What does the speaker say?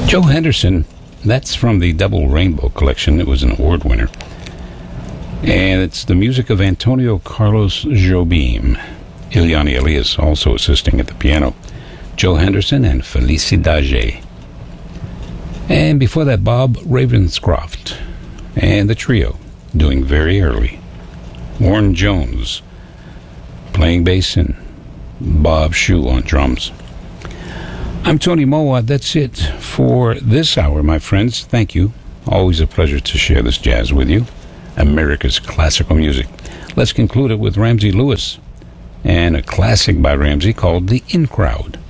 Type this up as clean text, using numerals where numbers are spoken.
Joe Henderson, that's from the Double Rainbow collection. It was an award winner. And it's the music of Antonio Carlos Jobim. Ileana Elias also assisting at the piano. Joe Henderson and Felicidade. And before that, Bob Ravenscroft and the trio doing Very Early. Warren Jones playing bass and Bob Shue on drums. I'm Tony Mowat. That's it for this hour, my friends. Thank you. Always a pleasure to share this jazz with you. America's classical music. Let's conclude it with Ramsey Lewis and a classic by Ramsey called The In Crowd.